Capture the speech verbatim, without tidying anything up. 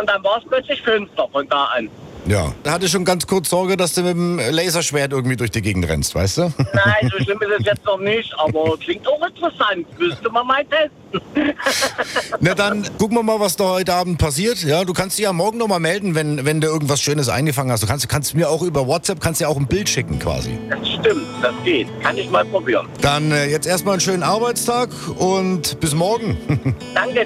und dann war es plötzlich finster von da an. Ja, da hatte ich schon ganz kurz Sorge, dass du mit dem Laserschwert irgendwie durch die Gegend rennst, weißt du? Nein, so schlimm ist es jetzt noch nicht, aber klingt auch interessant. Müsste man mal testen. Na dann gucken wir mal, was da heute Abend passiert. Ja, du kannst dich ja morgen nochmal melden, wenn, wenn du irgendwas Schönes eingefangen hast. Du kannst, kannst mir auch über WhatsApp, kannst ja auch ein Bild schicken quasi. Das stimmt, das geht. Kann ich mal probieren. Dann äh, jetzt erstmal einen schönen Arbeitstag und bis morgen. Danke.